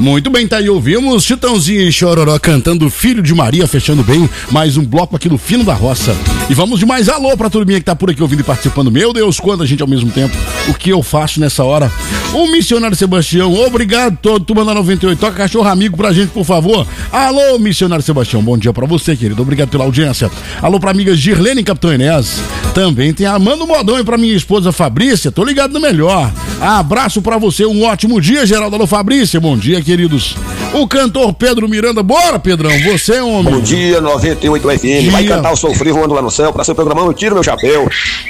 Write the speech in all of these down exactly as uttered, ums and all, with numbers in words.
Muito bem, tá aí, ouvimos Chitãozinho e Chororó cantando Filho de Maria, fechando bem mais um bloco aqui no Fino da Roça. E vamos de mais alô pra turminha que tá por aqui ouvindo e participando. Meu Deus, quanta gente ao mesmo tempo. O que eu faço nessa hora? O missionário Sebastião, obrigado todo, turma da noventa e oito. Toca cachorro amigo pra gente, por favor. Alô, missionário Sebastião, bom dia pra você, querido. Obrigado pela audiência. Alô pra amiga Girlene e Capitão Enéas. Também tem a Amanda Modão e pra minha esposa Fabrícia. Tô ligado no melhor. Abraço pra você, um ótimo dia, Geraldo. Alô, Fabrícia, bom dia, queridos. O cantor Pedro Miranda, bora, Pedrão, você, homem. Bom dia, noventa e oito F M. Vai cantar o Sofri voando lá no céu. Pra seu programão, eu tiro meu chapéu.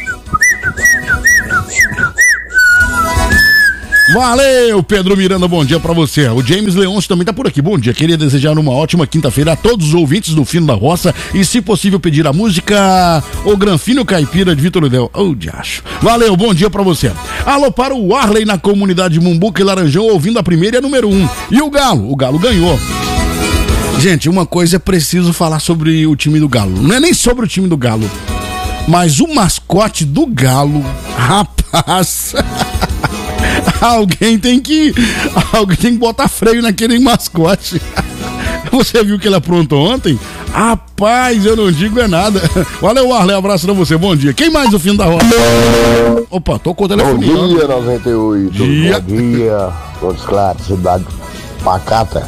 Valeu, Pedro Miranda, bom dia pra você. O James Leôncio também tá por aqui, bom dia. Queria desejar uma ótima quinta-feira a todos os ouvintes do Fino da Roça e, se possível, pedir a música O Granfino Caipira de Vitor Lidel. Ô, oh, diacho. Valeu, bom dia pra você. Alô para o Arley na comunidade Mumbuca e Laranjão, ouvindo a primeira e a número um. E o Galo? O Galo ganhou. Gente, uma coisa é preciso falar sobre o time do Galo. Não é nem sobre o time do Galo, mas o mascote do Galo, rapaz... Alguém tem que. Alguém tem que botar freio naquele mascote. Você viu que ele aprontou ontem? Rapaz, eu não digo é nada. Valeu, Arley, abraço pra você, bom dia. Quem mais no Fim da Roça? Opa, tô com o telefone. Bom dia, noventa e oito. Dia. Bom dia, todos claros, cidade pacata.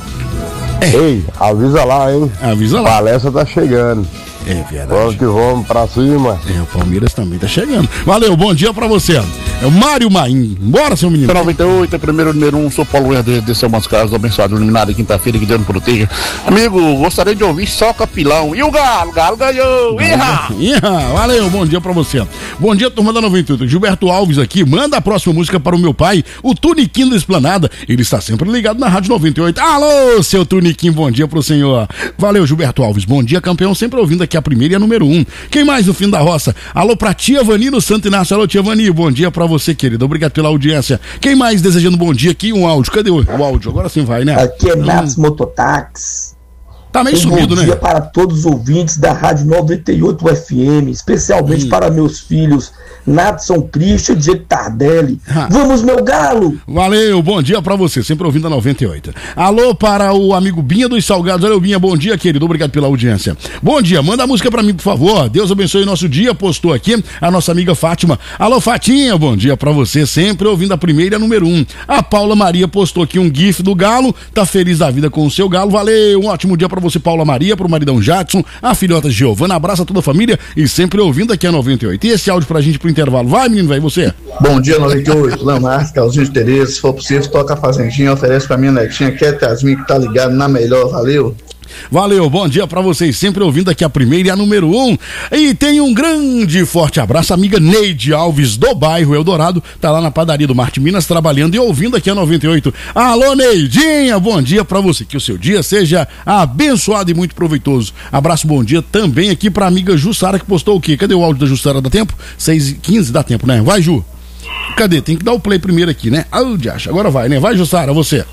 É. Ei, avisa lá, hein? Avisa lá. A palestra tá chegando. É verdade. Vamos que vamos pra cima. É, o Palmeiras também tá chegando. Valeu, bom dia pra você. É o Mário Maim. Bora, seu menino. noventa e oito, é primeiro número um, sou Paulo Herder de São Mascaros, abençoado, iluminado, quinta-feira, que Deus nos proteja. Amigo, gostaria de ouvir só Capilão. E o Galo? O Galo ganhou. Iha! Iha! Valeu, bom dia pra você. Bom dia, turma da noventa e oito. Gilberto Alves aqui, manda a próxima música para o meu pai, o Tuniquinho da Esplanada. Ele está sempre ligado na Rádio noventa e oito. Alô, seu Tuniquinho, bom dia pro senhor. Valeu, Gilberto Alves, bom dia, campeão, sempre ouvindo aqui a primeira e a número um. Quem mais no Fim da Roça? Alô pra tia Vani no Santo Inácio. Alô, tia Vani, bom dia pra você, querido. Obrigado pela audiência. Quem mais desejando bom dia aqui? Um áudio. Cadê o, o áudio? Agora sim vai, né? Aqui é Natos hum. Mototáxi. Tá meio um sumido, né? Bom dia para todos os ouvintes da Rádio noventa e oito F M, especialmente hum. para meus filhos Natson Christian e Diego Tardelli. Ah. Vamos, meu galo! Valeu, bom dia pra você, sempre ouvindo a noventa e oito. Alô para o amigo Binha dos Salgados. Valeu, Binha, bom dia, querido, obrigado pela audiência. Bom dia, manda a música pra mim, por favor. Deus abençoe o nosso dia, postou aqui a nossa amiga Fátima. Alô, Fatinha, bom dia pra você, sempre ouvindo a primeira e a número um. A Paula Maria postou aqui um gif do galo, tá feliz da vida com o seu galo. Valeu, um ótimo dia pra você, Paula Maria, pro maridão Jackson, a filhota Giovana, abraça toda a família e sempre ouvindo aqui a noventa e oito. E esse áudio pra gente pro intervalo. Vai, menino, vai, você. Bom dia, noventa e oito. Leonardo, Calzinho de Tereza. Se for possível, toca a fazendinha, oferece pra minha netinha, que é Tasmin, que tá ligado na melhor. Valeu. Valeu, bom dia pra vocês, sempre ouvindo aqui a primeira e a número um. E tem um grande forte abraço, amiga Neide Alves do bairro Eldorado, tá lá na padaria do Marte Minas trabalhando e ouvindo aqui a noventa e oito. Alô, Neidinha, bom dia pra você, que o seu dia seja abençoado e muito proveitoso. Abraço, bom dia também aqui pra amiga Jussara, que postou o quê? Cadê o áudio da Jussara? Dá tempo? seis e quinze, dá tempo, né? Vai, Ju. Cadê? Tem que dar o play primeiro aqui, né? Ah, diacho, agora vai, né? Vai, Jussara, você.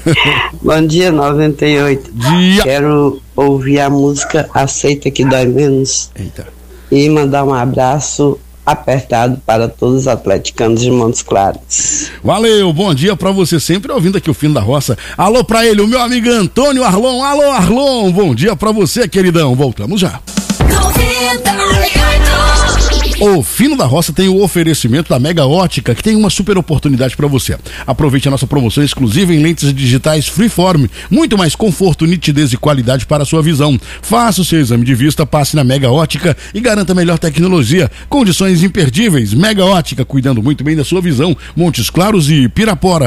Bom dia, noventa e oito. Dia. Quero ouvir a música Aceita que Dói Menos. Eita. E mandar um abraço apertado para todos os atleticanos de Montes Claros. Valeu, bom dia pra você, sempre ouvindo aqui o Fino da Roça. Alô pra ele, o meu amigo Antônio Arlon. Alô, Arlon, bom dia pra você, queridão. Voltamos já. noventa e oito. O Fino da Roça tem o oferecimento da Mega Ótica, que tem uma super oportunidade para você. Aproveite a nossa promoção exclusiva em lentes digitais Freeform. Muito mais conforto, nitidez e qualidade para a sua visão. Faça o seu exame de vista, passe na Mega Ótica e garanta a melhor tecnologia. Condições imperdíveis. Mega Ótica, cuidando muito bem da sua visão. Montes Claros e Pirapora.